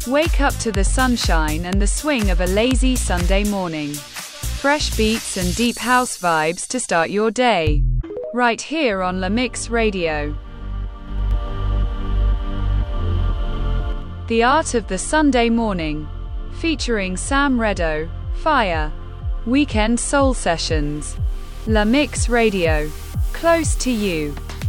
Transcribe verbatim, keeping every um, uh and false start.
Wake up to the sunshine and the swing of a lazy Sunday morning. Fresh beats and deep house vibes to start your day. Right here on La Mix Radio. The Art of the Sunday Morning. Featuring Sam Reddo, Fire. Weekend Soul Sessions. La Mix Radio. Close to you.